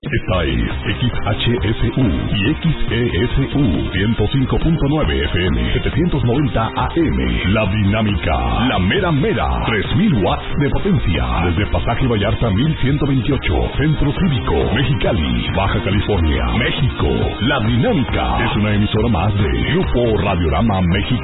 Esta es XHSU y XESU 105.9 FM 790 AM. La Dinámica, la mera mera, 3000 watts de potencia. Desde Pasaje Vallarta 1128, Centro Cívico, Mexicali, Baja California, México. La Dinámica es una emisora más de Grupo Radiorama México.